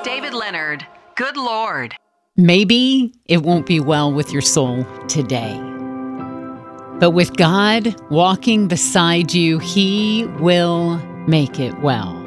David Leonard, good Lord. Maybe it won't be well with your soul today. But with God walking beside you, He will make it well.